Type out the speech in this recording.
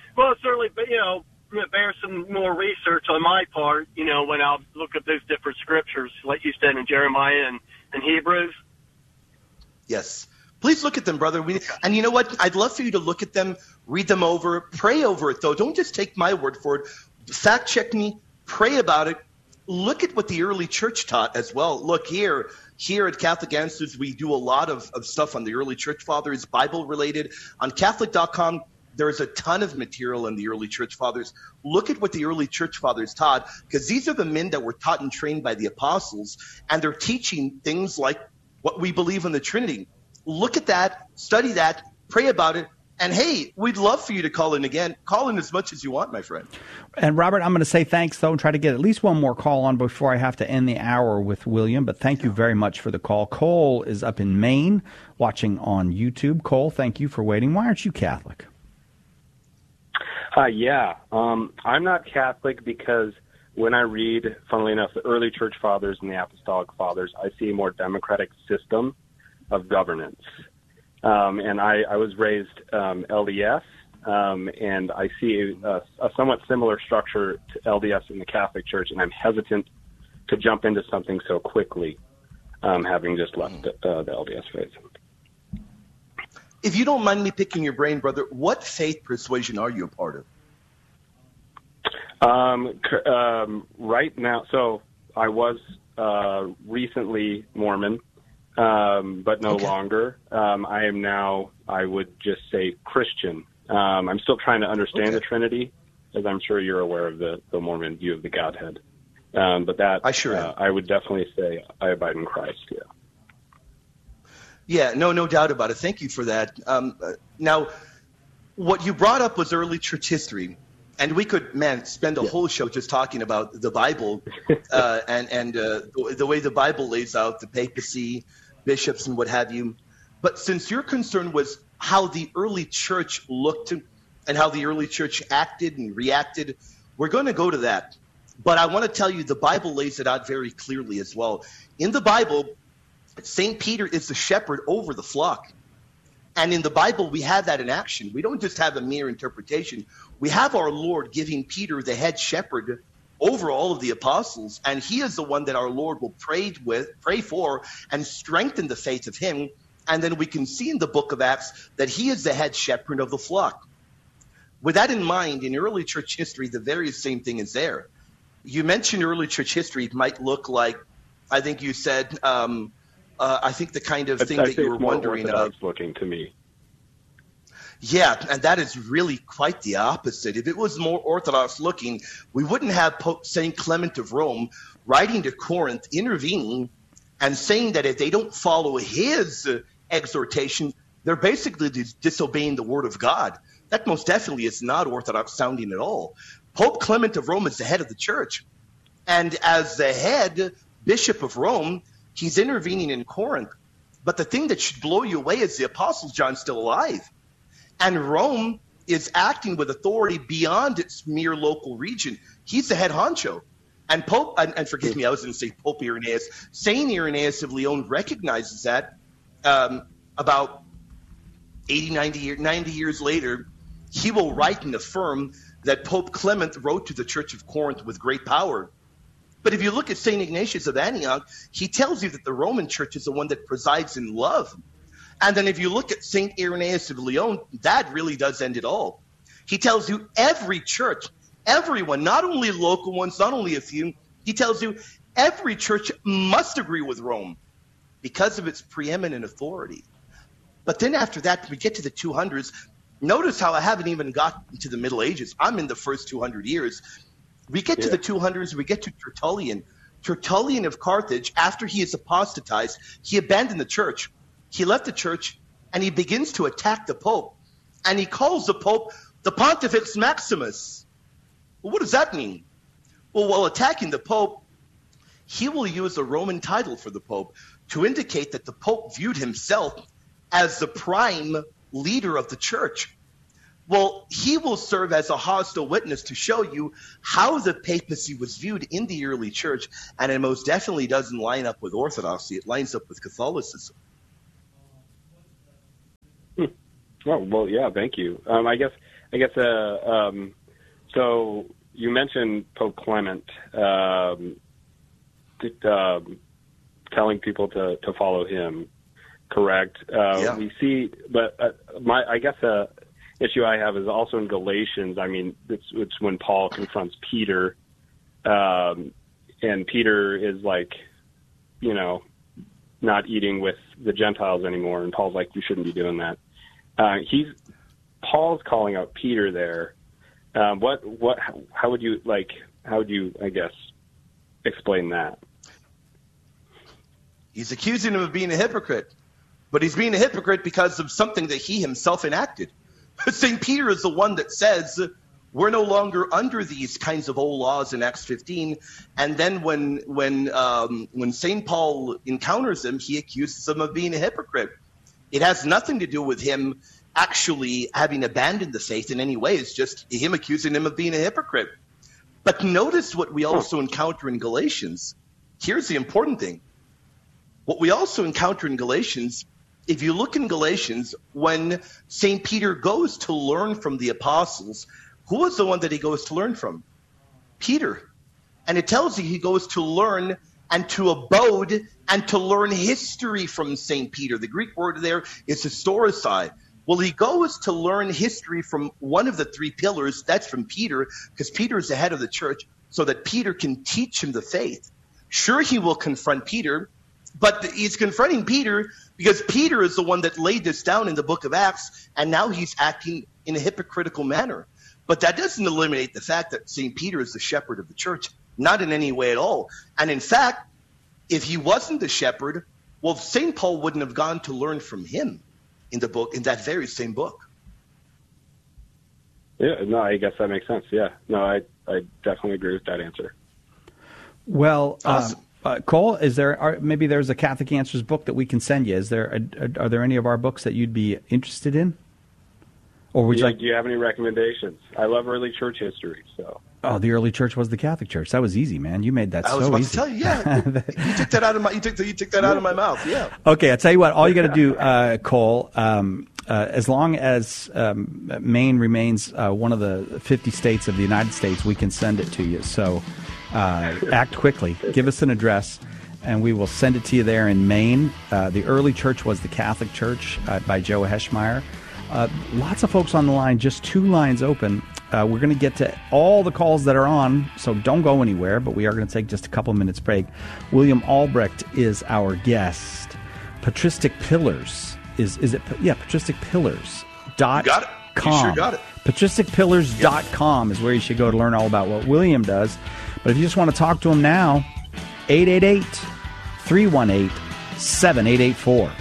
Well, certainly, but, bear some more research on my part, when I'll look at those different scriptures, like you said in Jeremiah and Hebrews. Yes. Please look at them, brother. And you know what? I'd love for you to look at them, read them over, pray over it, though. Don't just take my word for it. Fact check me, pray about it. Look at what the early church taught as well. Look here at Catholic Answers, we do a lot of stuff on the early church fathers, Bible related. On Catholic.com, there's a ton of material on the early church fathers. Look at what the early church fathers taught, because these are the men that were taught and trained by the apostles, and they're teaching things like what we believe in the Trinity. Look at that, study that, pray about it, and hey, we'd love for you to call in again. Call in as much as you want, my friend. And Robert, I'm going to say thanks, though, and try to get at least one more call on before I have to end the hour with William. But thank you very much for the call. Cole is up in Maine watching on YouTube. Cole, thank you for waiting. Why aren't you Catholic? I'm not Catholic because when I read, funnily enough, the early church fathers and the apostolic fathers, I see a more democratic system of governance. And I was raised LDS, and I see a somewhat similar structure to LDS in the Catholic Church, and I'm hesitant to jump into something so quickly, having just left the LDS faith. If you don't mind me picking your brain, brother, what faith persuasion are you a part of? Right now, so I was recently Mormon, but no longer. I am now, I would just say, Christian. I'm still trying to understand the Trinity, as I'm sure you're aware of the Mormon view of the Godhead. But that I would definitely say I abide in Christ, yeah. Yeah, no doubt about it. Thank you for that. Now, what you brought up was early church history, and we could, spend a whole show just talking about the Bible and the way the Bible lays out the papacy, bishops, and what have you. But since your concern was how the early church looked and how the early church acted and reacted, we're going to go to that. But I want to tell you the Bible lays it out very clearly as well. In the Bible, St. Peter is the shepherd over the flock. And in the Bible, we have that in action. We don't just have a mere interpretation. We have our Lord giving Peter the head shepherd over all of the apostles. And he is the one that our Lord will pray for and strengthen the faith of him. And then we can see in the book of Acts that he is the head shepherd of the flock. With that in mind, in early church history, the very same thing is there. You mentioned early church history. It might look like, I think you said, I think the kind of thing that you were wondering about. Looking to me. Yeah, and that is really quite the opposite. If it was more Orthodox looking, we wouldn't have Pope St. Clement of Rome writing to Corinth, intervening, and saying that if they don't follow his exhortation, they're basically disobeying the word of God. That most definitely is not Orthodox sounding at all. Pope Clement of Rome is the head of the church. And as the head bishop of Rome, he's intervening in Corinth. But the thing that should blow you away is the Apostle John's still alive. And Rome is acting with authority beyond its mere local region. He's the head honcho. And forgive me, I was going to say Pope Irenaeus. Saint Irenaeus of Lyon recognizes that about 90 years later. He will write and affirm that Pope Clement wrote to the Church of Corinth with great power. But if you look at St. Ignatius of Antioch, he tells you that the Roman Church is the one that presides in love. And then if you look at St. Irenaeus of Lyon, that really does end it all. He tells you every church, everyone, not only local ones, not only a few, he tells you every church must agree with Rome because of its preeminent authority. But then after that, we get to the 200s. Notice how I haven't even gotten to the Middle Ages. I'm in the first 200 years. We get to the 200s, we get to Tertullian. Tertullian of Carthage, after he is apostatized, he abandoned the church. He left the church, and he begins to attack the Pope. And he calls the Pope the Pontifex Maximus. Well, what does that mean? Well, while attacking the Pope, he will use a Roman title for the Pope to indicate that the Pope viewed himself as the prime leader of the church. Well, he will serve as a hostile witness to show you how the papacy was viewed in the early church, and it most definitely doesn't line up with Orthodoxy. It lines up with Catholicism. Oh, well, yeah, thank you. I guess. So you mentioned Pope Clement telling people to follow him. Correct. Yeah. We see, but issue I have is also in Galatians. I mean, it's when Paul confronts Peter, and Peter is like, not eating with the Gentiles anymore, and Paul's like, you shouldn't be doing that. Paul's calling out Peter there. How would you explain that? He's accusing him of being a hypocrite, but he's being a hypocrite because of something that he himself enacted. St. Peter is the one that says we're no longer under these kinds of old laws in Acts 15. And then when St. Paul encounters him, he accuses him of being a hypocrite. It has nothing to do with him actually having abandoned the faith in any way. It's just him accusing him of being a hypocrite. But notice what we also encounter in Galatians. Here's the important thing. What we also encounter in Galatians, if you look in Galatians, when St. Peter goes to learn from the apostles, who is the one that he goes to learn from? Peter. And it tells you he goes to learn and to abode and to learn history from St. Peter. The Greek word there is historicei. Well, he goes to learn history from one of the three pillars. That's from Peter, because Peter is the head of the church, so that Peter can teach him the faith. Sure, he will confront Peter, but he's confronting Peter because Peter is the one that laid this down in the book of Acts, and now he's acting in a hypocritical manner. But that doesn't eliminate the fact that St. Peter is the shepherd of the church, not in any way at all. And in fact, if he wasn't the shepherd, well, St. Paul wouldn't have gone to learn from him in the book, in that very same book. Yeah, no, I guess that makes sense. Yeah, no, I definitely agree with that answer. Well, Awesome. Cole, maybe there's a Catholic Answers book that we can send you. Are there any of our books that you'd be interested in? Or would you like? Do you have any recommendations? I love early church history, so. Oh, the early church was the Catholic Church. That was easy, man. You made that so easy. I was about to tell you, yeah. You took that out of my. You took that out of my mouth, yeah. Okay, I'll tell you what. All you got to do, Cole, as long as Maine remains one of the 50 states of the United States, we can send it to you. So act quickly. Give us an address, and we will send it to you there in Maine. The early church was the Catholic Church by Joe Heschmeyer. Lots of folks on the line, just 2 lines open. We're going to get to all the calls that are on, so don't go anywhere, but we are going to take just a couple minutes break. William Albrecht is our guest. Patristic Pillars patristiccpillars.com. Got it. You sure got it. Patristiccpillars.com is where you should go to learn all about what William does. But if you just want to talk to him now, 888-318-7884.